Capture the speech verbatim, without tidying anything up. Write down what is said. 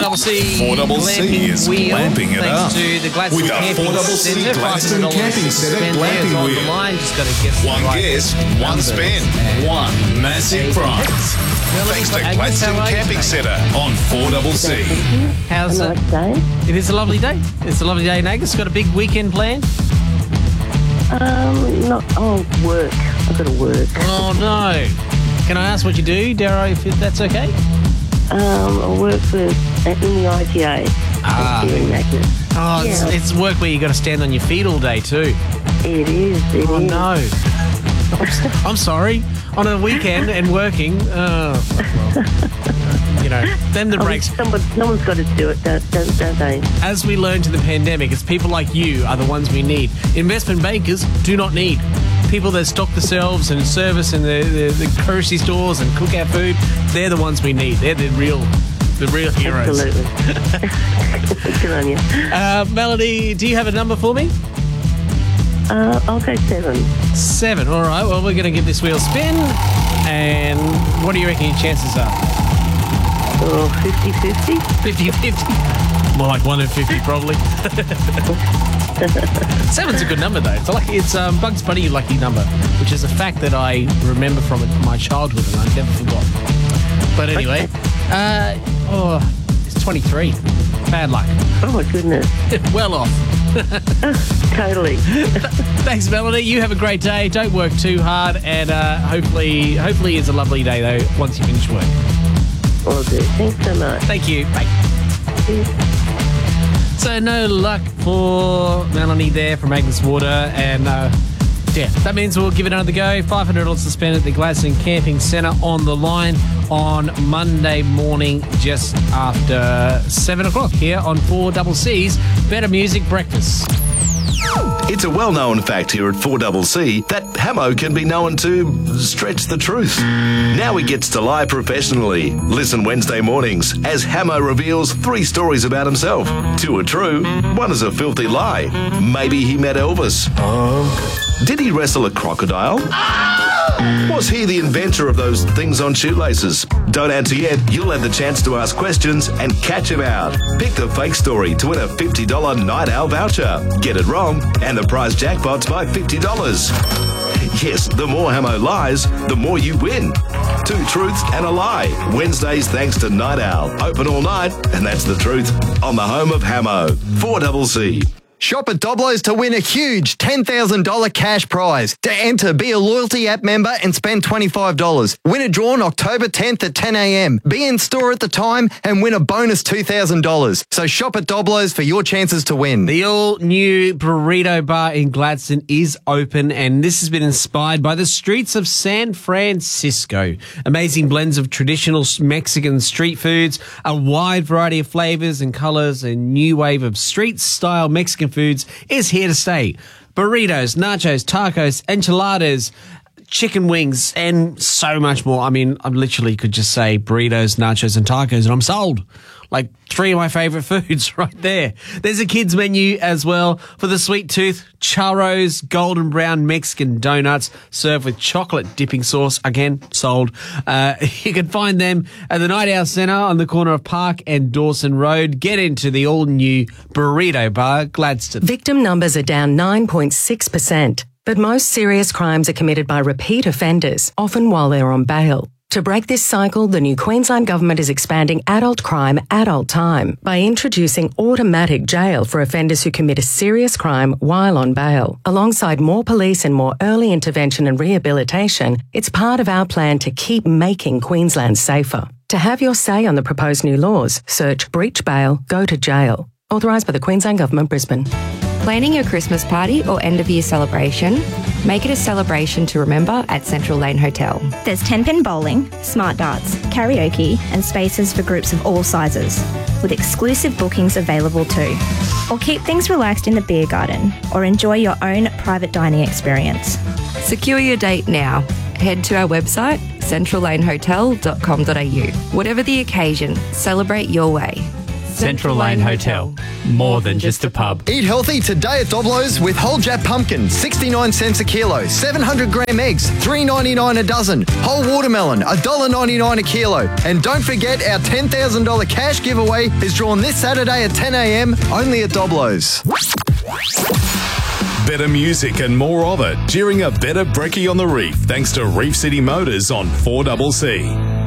Double C. four Double C is wheel, glamping it thanks up. to the Gladstone With a Camping four Double C Centre. Gladstone Camping Centre glamping on wheel. the line. Just got to guess One the right guess, one numbers. spin, And one massive prize. Thanks to Gladstone Camping Centre on four Double C. How's A it? nice day. It is a lovely day. It's a lovely day in Angus. Got a big weekend planned? Um, not, oh, work. I've got to work. Oh, no. Can I ask what you do, Darrow, if that's okay? Um, I work for, in the I G A. Ah. Here in Magnus. Oh, it's, Yeah. it's work where you got to stand on your feet all day too. It is, it Oh, is. no. I'm, s- I'm sorry. On a weekend and working, oh, well, you know, then the Oh, breaks. Someone, someone's got to do it, don't, don't, don't they? As we learned in the pandemic, it's people like you are the ones we need. Investment bankers do not need. People that stock the shelves and service in the, the, the grocery stores and cook our food, they're the ones we need. They're the real, the real heroes. Absolutely. Good on you. Uh, Melody, do you have a number for me? Uh, I'll go seven. Seven. All right. Well, we're going to give this wheel a spin. And what do you reckon your chances are? Oh, fifty-fifty. fifty-fifty. More like one in fifty, probably. Seven's a good number, though. It's a lucky. It's um, Bugs Bunny lucky number, which is a fact that I remember from my childhood and I've never forgot. But anyway, uh, oh, it's twenty-three. Bad luck. Oh, my goodness. Well off. Totally. Thanks, Melody. You have a great day. Don't work too hard, and uh, hopefully, hopefully, it's a lovely day though once you finish work. Will do. Thanks so much. Thank you. Bye. So no luck for Melanie there from Agnes Water, and uh, yeah, that means we'll give it another go. five hundred dollars to spend at the Gladstone Camping Centre on the line on Monday morning just after seven o'clock here on four Double C's Better Music Breakfast. It's a well-known fact here at four Double C that Hamo can be known to stretch the truth. Now he gets to lie professionally. Listen Wednesday mornings as Hamo reveals three stories about himself. Two are true, one is a filthy lie. Maybe he met Elvis. Did he wrestle a crocodile? Was he the inventor of those things on shoelaces? Don't answer yet. You'll have the chance to ask questions and catch him out. Pick the fake story to win a fifty dollars Night Owl voucher. Get it wrong, and the prize jackpot's by fifty dollars. Yes, the more Hamo lies, the more you win. Two truths and a lie. Wednesdays thanks to Night Owl. Open all night, and that's the truth. On the home of Hamo. four Double C. Shop at Doblo's to win a huge ten thousand dollars cash prize. To enter, be a loyalty app member and spend twenty-five dollars. Win a draw on October tenth at ten a.m. Be in store at the time and win a bonus two thousand dollars. So shop at Doblo's for your chances to win. The all-new Burrito Bar in Gladstone is open, and this has been inspired by the streets of San Francisco. Amazing blends of traditional Mexican street foods, a wide variety of flavors and colors, a new wave of street-style Mexican foods is here to stay. Burritos, nachos, tacos, enchiladas, chicken wings, and so much more. I mean, I literally could just say burritos, nachos, and tacos, and I'm sold. Like three of my favorite foods right there. There's a kids menu as well for the sweet tooth. Churros, golden brown Mexican donuts served with chocolate dipping sauce. Again, sold. Uh, you can find them at the Night Owl Centre on the corner of Park and Dawson Road. Get into the all-new Burrito Bar, Gladstone. Victim numbers are down nine point six percent, but most serious crimes are committed by repeat offenders, often while they're on bail. To break this cycle, the new Queensland Government is expanding adult crime, adult time by introducing automatic jail for offenders who commit a serious crime while on bail. Alongside more police and more early intervention and rehabilitation, it's part of our plan to keep making Queensland safer. To have your say on the proposed new laws, search breach bail, go to jail. Authorised by the Queensland Government, Brisbane. Planning your Christmas party or end-of-year celebration? Make it a celebration to remember at Central Lane Hotel. There's ten-pin bowling, smart darts, karaoke and spaces for groups of all sizes, with exclusive bookings available too. Or keep things relaxed in the beer garden, or enjoy your own private dining experience. Secure your date now. Head to our website, central lane hotel dot com dot a u. Whatever the occasion, celebrate your way. Central Lane Hotel. More than just a pub. Eat healthy today at Doblo's with whole Jap pumpkin, sixty-nine cents a kilo. seven hundred gram eggs, three ninety-nine a dozen. Whole watermelon, one dollar ninety-nine a kilo. And don't forget our ten thousand dollars cash giveaway is drawn this Saturday at ten a m only at Doblo's. Better music and more of it during a better brekkie on the reef thanks to Reef City Motors on four C C.